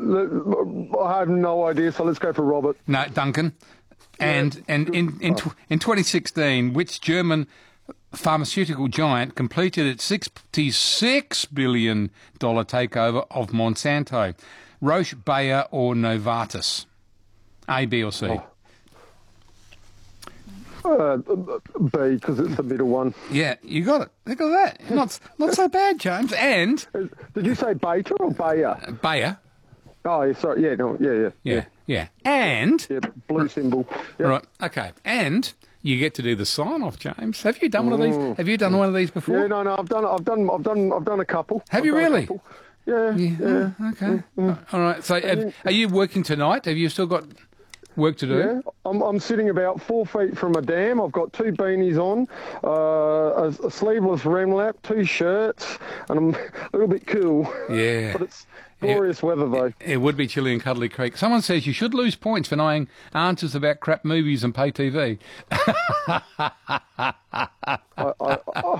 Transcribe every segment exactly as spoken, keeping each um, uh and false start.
I have no idea, so let's go for Robert. No, Duncan. And yeah. and in in, tw- in twenty sixteen, which German pharmaceutical giant completed its sixty-six billion dollars takeover of Monsanto? Roche, Bayer or Novartis? A, B or C? Oh. Uh, B, because it's the middle one. Yeah, you got it. Look at that. Not not so bad, James. And... Did you say Beta or Bayer? Uh, Bayer. Oh, sorry. Yeah, no, yeah, yeah. Yeah, yeah. And... Yeah, blue symbol. Yep. Right, okay. And you get to do the sign-off, James. Have you done one of these? Have you done one of these before? Yeah, no, no, I've done, I've done, I've done, I've done a couple. Have I've you really? Yeah, yeah. yeah. Oh, okay. Mm. All right. So, have, are you working tonight? Have you still got work to do? Yeah, I'm, I'm sitting about four feet from a dam. I've got two beanies on, uh, a, a sleeveless rem lap, two shirts, and I'm a little bit cool. Yeah. But it's glorious it, weather, though. It, it would be chilly in Cuddly Creek. Someone says you should lose points for knowing answers about crap movies and pay T V. I, I, I,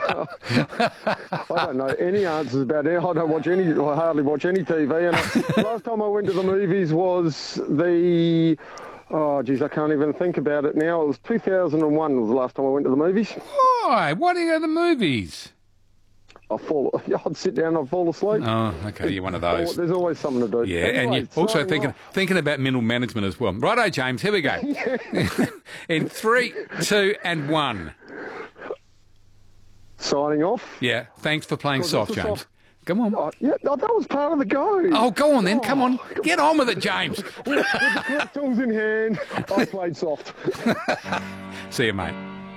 I don't know any answers about it. I don't watch any. I hardly watch any T V. And the last time I went to the movies was the... Oh, geez, I can't even think about it now. It was two thousand one was the last time I went to the movies. Why? Why do you go to the movies? I fall. I'd sit down and I'd fall asleep. Oh, okay, you're one of those. There's always something to do. Yeah, anyway, and you're also thinking off. thinking about mental management as well. Righto, James, here we go. In three, two, and one. Signing off. Yeah, thanks for playing soft, James. Soft. Come on. Oh, yeah, no, that was part of the go. Oh, go on then. Oh, Come on. Get on with it, James. with, with the correct tools in hand, I played soft. See you, mate.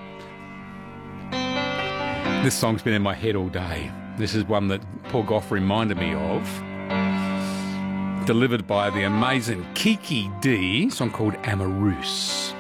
This song's been in my head all day. This is one that Paul Gough reminded me of. Delivered by the amazing Kiki D, a song called Amorous.